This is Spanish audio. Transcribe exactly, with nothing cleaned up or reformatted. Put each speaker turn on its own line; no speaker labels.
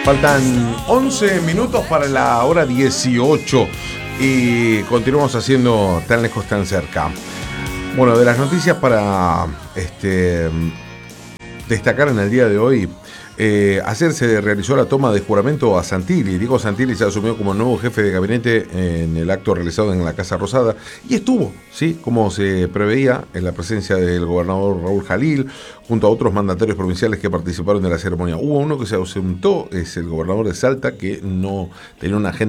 Faltan once minutos para la hora dieciocho y continuamos haciendo Tan Lejos, Tan Cerca. Bueno, de las noticias para este, destacar en el día de hoy, eh, ayer se realizó la toma de juramento a Santilli. Diego Santilli se asumió como nuevo jefe de gabinete en el acto realizado en la Casa Rosada y estuvo, ¿sí?, como se preveía, en la presencia del gobernador Raúl Jalil, junto a otros mandatarios provinciales que participaron de la ceremonia. Hubo uno que se ausentó, es el gobernador de Salta, que no tenía una agenda